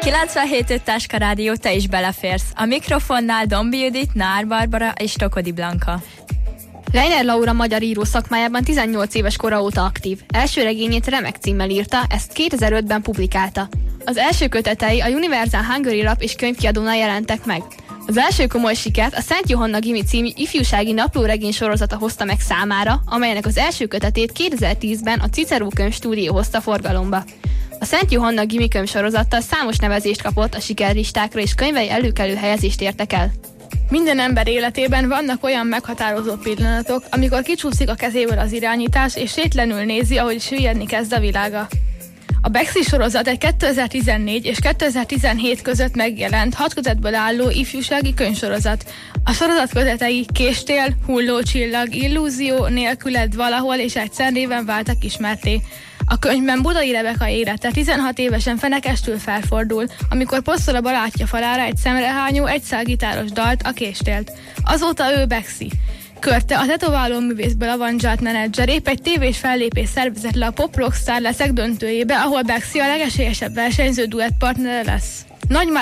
97.5 Táska Rádió, te is beleférsz. A mikrofonnál Dombi Judit, Nár Barbara és Tokodi Blanka. Reiner Laura magyar író szakmájában 18 éves kora óta aktív. Első regényét Remek címmel írta, ezt 2005-ben publikálta. Az első kötetei a Universal Hungary Lap és könyvkiadónál jelentek meg. Az első komoly sikert a Szent Johanna Gimi című ifjúsági naplóregény sorozata hozta meg számára, amelynek az első kötetét 2010-ben a Cicero Könyvstúdió hozta forgalomba. A Szent Johanna Gimi könyvsorozattal számos nevezést kapott a sikerlistákra, és könyvei előkelő helyezést értek el. Minden ember életében vannak olyan meghatározó pillanatok, amikor kicsúszik a kezéből az irányítás, és sétlenül nézi, ahogy süllyedni kezd a világa. A Bexi sorozat egy 2014 és 2017 között megjelent 6 kötetből álló ifjúsági könyvsorozat. A sorozat kötetei Késtél, Hullócsillag, Illúzió, Nélküled, Valahol és Egyszer néven váltak ismertté. A könyvben Budai Rebeka élete 16 évesen fenekestül felfordul, amikor posztol a barátja falára egy szemrehányó, egyszálgitáros dalt, a Késtélt. Azóta ő Bexi. Körte, a tetováló művészből avanzsált menedzser épp egy tévés fellépés szervezett le a Pop Rockstar Leszek döntőjébe, ahol Bexi a legesélyesebb versenyző duettpartnere lesz. Nagy